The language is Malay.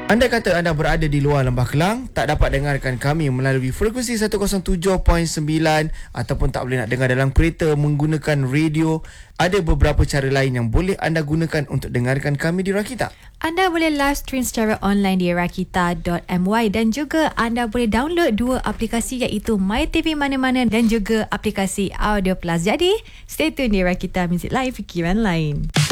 Anda kata anda berada di luar Lembah Kelang, tak dapat dengarkan kami melalui frekuensi 107.9 ataupun tak boleh nak dengar dalam kereta menggunakan radio. Ada beberapa cara lain yang boleh anda gunakan untuk dengarkan kami di Rakita. Anda boleh live stream secara online di rakita.my dan juga anda boleh download dua aplikasi iaitu MyTV Mana-Mana dan juga aplikasi Audio Plus. Jadi, stay tune di Rakita Music Lain, Fikiran Lain.